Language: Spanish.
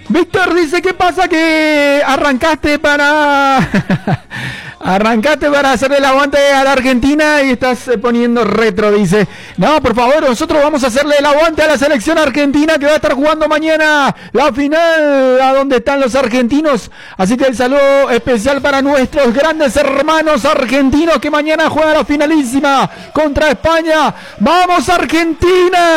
Víctor dice, ¿qué pasa que arrancaste para hacer el aguante a la Argentina y estás poniendo retro? Dice, no, por favor, nosotros vamos a hacerle el aguante a la selección argentina que va a estar jugando mañana la final a donde están los argentinos. Así que el saludo especial para nuestros grandes hermanos argentinos que mañana juegan la finalísima contra España. ¡Vamos, Argentina!